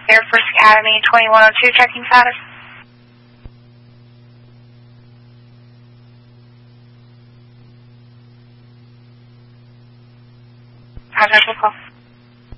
Air Force Academy 2102, checking status. Contact will call.